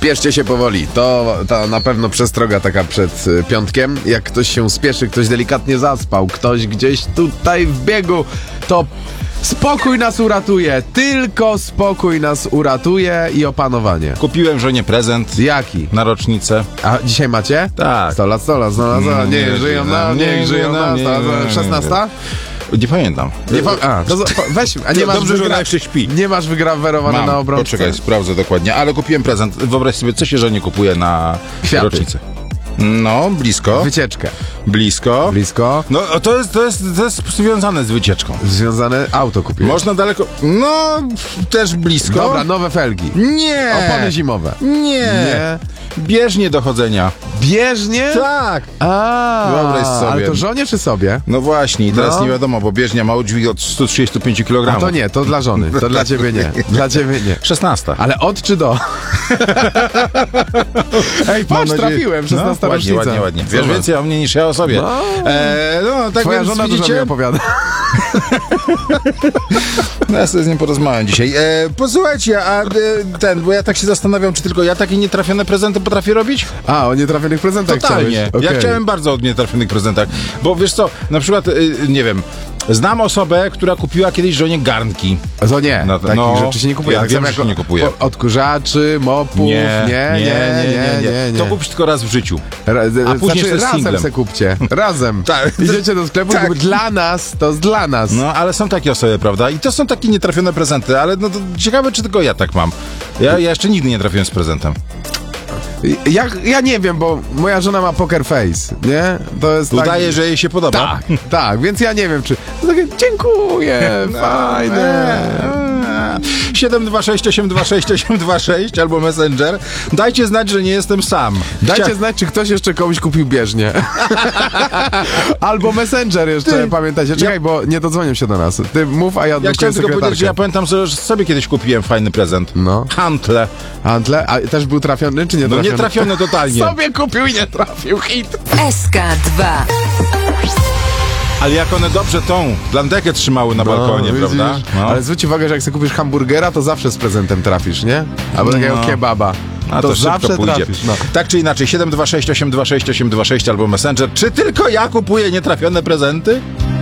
Spieszcie się powoli. To na pewno przestroga taka przed piątkiem. Jak ktoś się spieszy, ktoś delikatnie zaspał, ktoś gdzieś tutaj w biegu, to spokój nas uratuje. Tylko spokój nas uratuje i opanowanie. Kupiłem żonie prezent. Jaki? Na rocznicę. A dzisiaj macie? Tak. 100 lat, 100 lat, 100 lat, 100 lat. Niech żyją nam, niech żyją nam. 16? Nie pamiętam. Weź, a nie masz Dobrze, że ona jeszcze śpi. Nie masz wygrawerowane na obrączce? Poczekaj, sprawdzę dokładnie. Ale kupiłem prezent. Wyobraź sobie, co się żonie kupuje na Kwiaty. rocznicę. No, blisko. Wycieczkę. Blisko. Blisko. No, to jest związane z wycieczką. Związane auto kupiłeś. Można daleko... No, też blisko. Dobra, nowe felgi. Nie. Opony zimowe. Nie. Bieżnie do chodzenia. Bieżnie? Tak. Wyobraź sobie. Ale to żonie czy sobie? No właśnie, i teraz No. nie wiadomo, bo bieżnia ma udźwig od 135 kg. A to nie, to dla żony. To dla ciebie nie. Dla ciebie nie. 16. Ale od czy do? Ej, patrz, trafiłem. 16 rocznica. Ładnie. Wiesz więcej o mnie niż ja o sobie. No. Tak Twoja więc żona dużo widzicie? mi opowiada. No ja sobie z nim porozmawiam dzisiaj. Posłuchajcie, bo ja tak się zastanawiam, czy tylko ja takie nietrafione prezenty potrafię robić? A, o nietrafionych prezentach Totalnie. chciałeś. Ja Okej. chciałem bardzo o nietrafionych prezentach. Bo wiesz co, na przykład, nie wiem, znam osobę, która kupiła kiedyś żonie garnki. To nie, No, takich rzeczy się nie kupuje. ja Tak wiem, samo że jak się nie kupuje. Odkurzaczy, mopów, nie. To kupisz tylko raz w życiu. A później jesteś razem singlem. se kupcie. Razem. Tak. Idziecie do sklepu, Tak. dla nas, to jest dla nas. No, ale są takie osoby, prawda? I to są takie nietrafione prezenty, ale no to ciekawe, czy tylko ja tak mam. Ja jeszcze nigdy nie trafiłem z prezentem. Ja nie wiem, bo moja żona ma poker face, nie? To jest Udaje, tak... że jej się podoba. Tak, więc ja nie wiem, czy... To takie, dziękuję, fajne. 726826826 albo Messenger. Dajcie znać, że nie jestem sam. Dajcie znać, czy ktoś jeszcze komuś kupił bieżnię. Albo Messenger jeszcze, pamiętajcie. Czekaj, bo nie dodzwonią się do nas. Ty mów, a ja Ja odblokuję chciałem tylko powiedzieć, że ja sekretarkę. pamiętam, że sobie kiedyś kupiłem fajny prezent. No. Hantle. Antle? A też był trafiony, czy nie No trafiony? nie trafiony totalnie. Sobie kupił i nie trafił, hit. SK2. Ale jak one dobrze tą blandekę trzymały na balkonie, widzisz? prawda? No. Ale zwróć uwagę, że jak sobie kupisz hamburgera, to zawsze z prezentem trafisz, nie? Albo takiego kebaba. A to zawsze szybko pójdzie. trafisz. No. Tak czy inaczej, 726826826 albo Messenger. Czy tylko ja kupuję nietrafione prezenty?